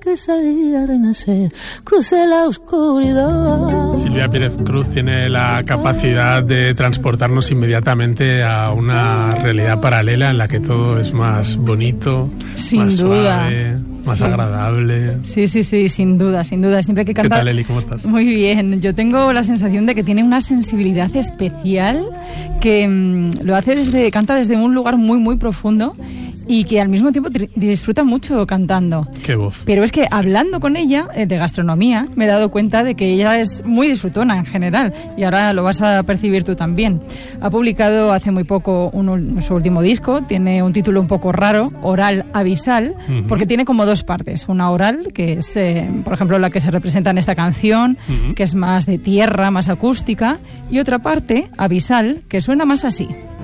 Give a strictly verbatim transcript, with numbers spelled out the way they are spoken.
que salir a renacer, crucé la oscuridad. Silvia Pérez Cruz tiene la capacidad de transportarnos inmediatamente a una realidad paralela en la que todo es más bonito, sin más duda. suave, más sí. agradable. Sí, sí, sí, sin duda, sin duda. Siempre que canta... ¿Qué tal, Eli? ¿Cómo estás? Muy bien. Yo tengo la sensación de que tiene una sensibilidad especial, que mmm, lo hace desde, canta desde un lugar muy, muy profundo y que al mismo tiempo tri- disfruta mucho cantando. ¡Qué voz! Pero es que hablando con ella eh, de gastronomía me he dado cuenta de que ella es muy disfrutona en general y ahora lo vas a percibir tú también. Ha publicado hace muy poco un, su último disco, tiene un título un poco raro, Oral Abisal, uh-huh. porque tiene como dos partes. Una oral, que es, eh, por ejemplo, la que se representa en esta canción, uh-huh. que es más de tierra, más acústica, y otra parte, abisal, que suena más así.